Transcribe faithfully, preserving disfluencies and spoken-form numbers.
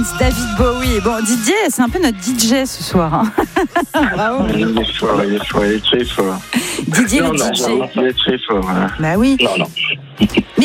Dance, David Bowie. Bon, Didier, c'est un peu notre D J ce soir. Hein. Bravo. Il est fort, il est fort, il est très fort. Didier non, le non, D J. non, il est très fort. Hein. Bah oui. Non, non.